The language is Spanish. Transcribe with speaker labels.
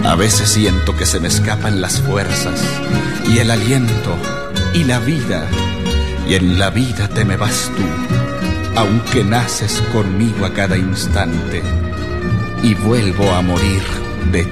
Speaker 1: A veces siento que se me escapan las fuerzas y el aliento y la vida, y en la vida te me vas tú, aunque naces conmigo a cada instante, y vuelvo a morir de